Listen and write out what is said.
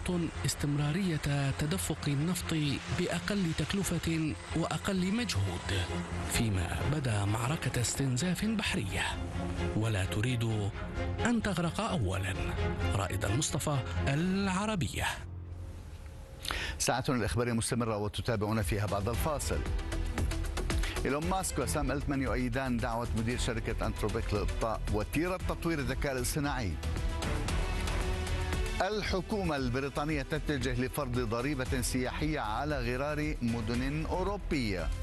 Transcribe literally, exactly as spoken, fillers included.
واشنطن استمرارية تدفق النفط بأقل تكلفة وأقل مجهود، فيما بدا معركة استنزاف بحرية ولا تريد أن تغرق أولا. رائد المصطفى، العربية. ساعتنا الإخبارية مستمرة وتتابعون فيها بعد الفاصل. إيلون ماسك وسام ألتمان يؤيدان دعوة مدير شركة أنثروبيك لإبطاء وتيرة تطوير الذكاء الاصطناعي. الحكومة البريطانية تتجه لفرض ضريبة سياحية على غرار مدن أوروبية.